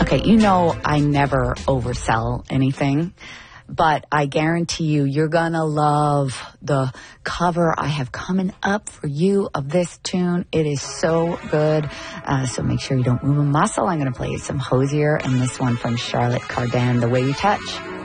Okay, you know I never oversell anything, but I guarantee you're gonna love the cover I have coming up for you of this tune. It is so good. So make sure you don't move a muscle. I'm gonna play you some Hozier and this one from Charlotte Cardin, The Way You Touch.